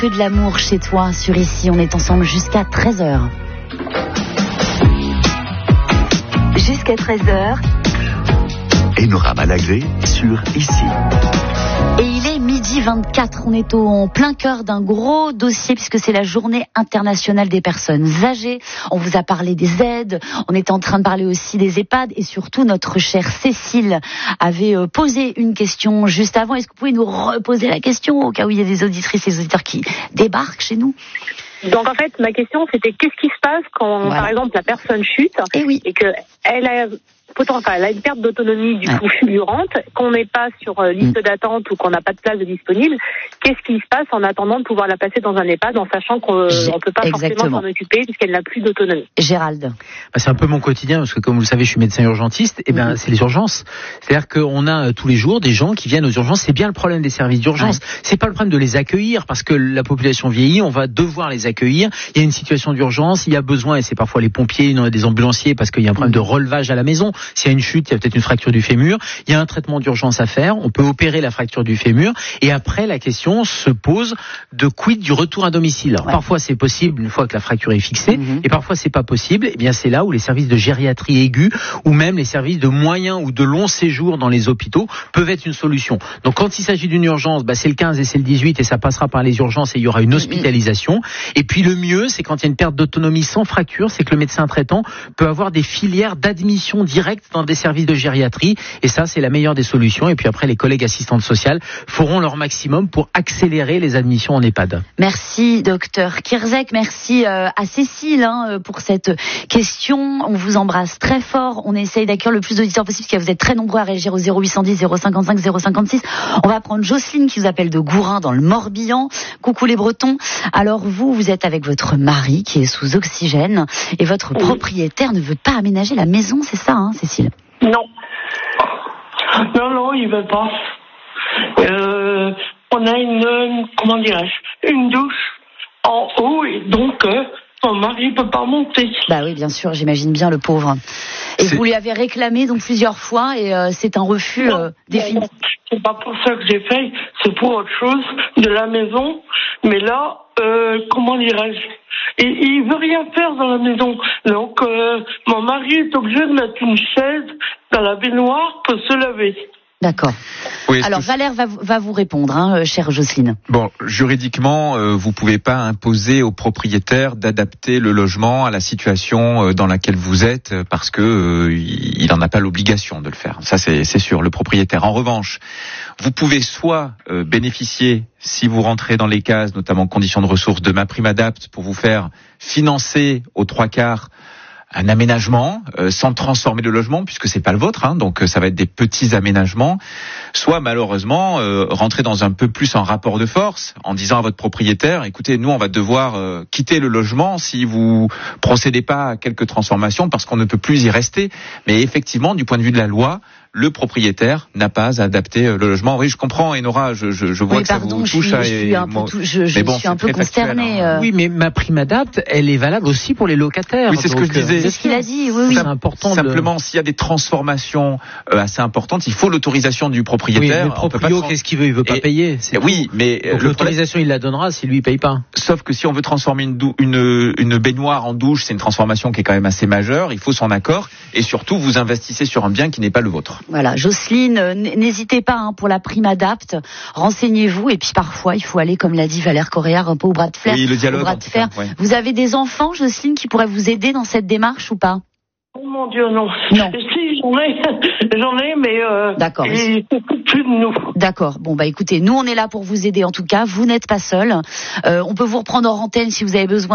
peu de l'amour chez toi sur Ici. On est ensemble jusqu'à 13h. Jusqu'à 13h. Enora Malagré sur Ici. Et il est 12h24. On est en plein cœur d'un gros dossier puisque c'est la journée internationale des personnes âgées. On vous a parlé des aides. On était en train de parler aussi des EHPAD et surtout notre chère Cécile avait posé une question juste avant. Est-ce que vous pouvez nous reposer la question au cas où il y a des auditrices et des auditeurs qui débarquent chez nous? Donc en fait, ma question c'était qu'est-ce qui se passe quand par exemple la personne chute et que elle a une perte d'autonomie du coup fulgurante, qu'on n'est pas sur liste d'attente ou qu'on n'a pas de place de disponible. Qu'est-ce qui se passe en attendant de pouvoir la passer dans un EHPAD en sachant qu'on ne peut pas forcément s'en occuper puisqu'elle n'a plus d'autonomie? Gérald. C'est un peu mon quotidien parce que comme vous le savez, je suis médecin urgentiste. Et c'est les urgences. C'est-à-dire qu'on a tous les jours des gens qui viennent aux urgences. C'est bien le problème des services d'urgence. C'est pas le problème de les accueillir parce que la population vieillit. On va devoir les accueillir. Il y a une situation d'urgence. Il y a besoin, et c'est parfois les pompiers, des ambulanciers parce qu'il y a un problème de relevage à la maison. S'il y a une chute, il y a peut-être une fracture du fémur. Il y a un traitement d'urgence à faire. On peut opérer la fracture du fémur. Et après, la question se pose de quid du retour à domicile. Alors, parfois, c'est possible une fois que la fracture est fixée. Et parfois, c'est pas possible. Et bien, c'est là où les services de gériatrie aiguë ou même les services de moyen ou de long séjour dans les hôpitaux peuvent être une solution. Donc, quand il s'agit d'une urgence, c'est le 15 et c'est le 18 et ça passera par les urgences et il y aura une hospitalisation. Et puis, le mieux, c'est quand il y a une perte d'autonomie sans fracture, c'est que le médecin traitant peut avoir des filières d'admission directe dans des services de gériatrie. Et ça, c'est la meilleure des solutions. Et puis après, les collègues assistantes sociales feront leur maximum pour accélérer les admissions en EHPAD. Merci, docteur Kierzek. Merci à Cécile pour cette question. On vous embrasse très fort. On essaye d'accueillir le plus d'auditeurs possible parce que vous êtes très nombreux à réagir au 0810 055 056. On va prendre Jocelyne qui vous appelle de Gourin dans le Morbihan. Coucou les Bretons. Alors vous êtes avec votre mari qui est sous oxygène et votre propriétaire ne veut pas aménager la maison, c'est ça, Cécile? Non, il veut pas. On a une douche en haut et donc mon mari peut pas monter. Bah oui, bien sûr, j'imagine bien le pauvre. Et vous lui avez réclamé donc plusieurs fois et c'est un refus définitif. C'est pas pour ça que j'ai fait, c'est pour autre chose de la maison. Mais là, et il veut rien faire dans la maison. Donc mon mari est obligé de mettre une chaise dans la baignoire pour se laver. D'accord. Oui, alors Valère va vous répondre, chère Jocelyne. Bon, juridiquement, vous pouvez pas imposer au propriétaire d'adapter le logement à la situation dans laquelle vous êtes parce que il n'en a pas l'obligation de le faire. Ça, c'est sûr, le propriétaire. En revanche, vous pouvez soit bénéficier, si vous rentrez dans les cases, notamment conditions de ressources, de MaPrimeAdapt pour vous faire financer aux 3/4 un aménagement sans transformer le logement puisque c'est pas le vôtre, donc ça va être des petits aménagements. Soit malheureusement rentrer dans un peu plus en rapport de force en disant à votre propriétaire, écoutez, nous on va devoir quitter le logement si vous procédez pas à quelques transformations parce qu'on ne peut plus y rester. Mais effectivement, du point de vue de la loi, le propriétaire n'a pas à adapter le logement. Oui, je comprends, Enora, je vois que ça vous touche. Je suis un peu concernée. Oui, mais MaPrimeAdapt, elle est valable aussi pour les locataires. Oui, c'est ce que je disais. C'est ce qu'il a dit, oui. C'est important. Simplement, s'il y a des transformations assez importantes, il faut l'autorisation du propriétaire. Oui, le proprio, qu'est-ce qu'il veut? Il veut pas payer. Oui, mais l'autorisation, il la donnera si lui il paye pas. Sauf que si on veut transformer une baignoire en douche, c'est une transformation qui est quand même assez majeure. Il faut son accord et surtout, vous investissez sur un bien qui n'est pas le vôtre. Voilà, Jocelyne, n'hésitez pas pour la PrimeAdapt, renseignez-vous et puis parfois il faut aller, comme l'a dit Valère Correa, un peu au bras de fer. Oui, le dialogue. Au bras de fer. Vous avez des enfants, Jocelyne, qui pourraient vous aider dans cette démarche ou pas? Oh mon Dieu, non. Si, j'en ai, mais d'accord. Ils s'occupent plus de nous. D'accord. Bon, écoutez, nous on est là pour vous aider en tout cas. Vous n'êtes pas seul. On peut vous reprendre en antenne si vous avez besoin.